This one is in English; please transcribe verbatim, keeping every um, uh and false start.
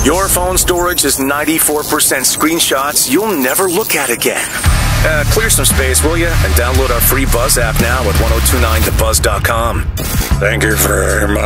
Your phone storage is ninety-four percent screenshots you'll never look at again. Uh, clear some space, will you? And download our free Buzz app now at ten twenty-nine the buzz dot com. Thank you very much.